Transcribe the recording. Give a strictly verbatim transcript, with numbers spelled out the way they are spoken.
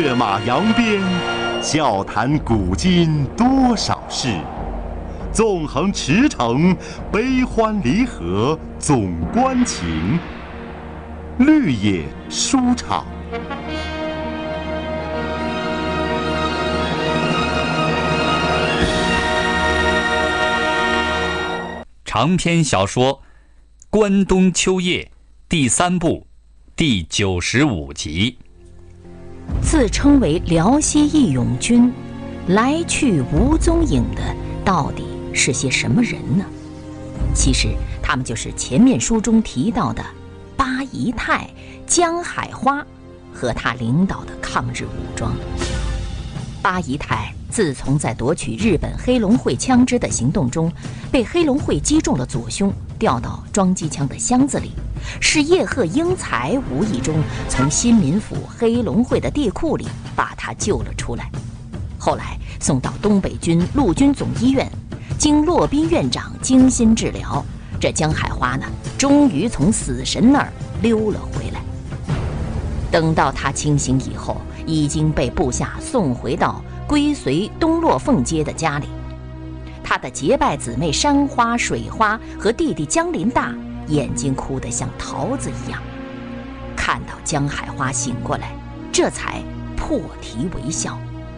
跃马扬鞭，笑谈古今多少事。纵横驰骋，悲欢离合总关情。绿野书场。 长篇小说《关东秋夜》第三部第九十五集。 自称为辽西义勇军，来去无踪影的到底是些什么人呢？其实他们就是前面书中提到的八姨太江海花和他领导的抗日武装。八姨太自从在夺取日本黑龙会枪支的行动中被黑龙会击中了左胸，掉到装机枪的箱子里，是叶赫英才无意中从新民府黑龙会的地库里把他救了出来，后来送到东北军陆军总医院，经骆宾院长精心治疗，这江海花呢，终于从死神那儿溜了回来。等到他清醒以后，已经被部下送回到归随东落凤街的家里。他的结拜姊妹山花、水花和弟弟江林大眼睛哭得像桃子一样，看到江海花醒过来，这才破涕为笑。